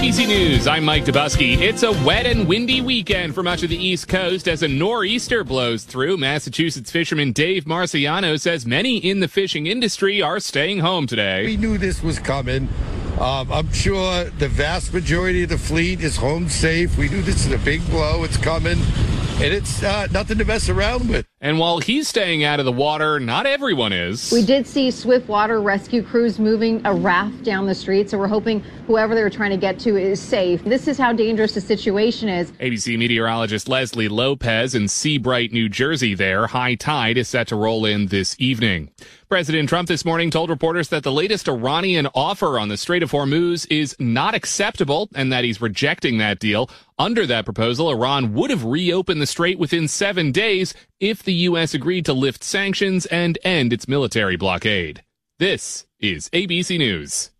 ABC News, I'm Mike Dubusky. It's a wet and windy weekend for much of the East Coast as a nor'easter blows through. Massachusetts fisherman Dave Marciano says many in the fishing industry are staying home today. We knew this was coming. I'm sure the vast majority of the fleet is home safe. We knew this is a big blow. It's coming, and it's nothing to mess around with. And while he's staying out of the water, not everyone is. We did see swift water rescue crews moving a raft down the street, so we're hoping whoever they were trying to get to is safe. This is how dangerous the situation is. ABC meteorologist Leslie Lopez in Seabright, New Jersey there. High tide is set to roll in this evening. President Trump this morning told reporters that the latest Iranian offer on the Strait of Hormuz is not acceptable and that he's rejecting that deal. Under that proposal, Iran would have reopened the strait within 7 days if the U.S. agreed to lift sanctions and end its military blockade. This is ABC News.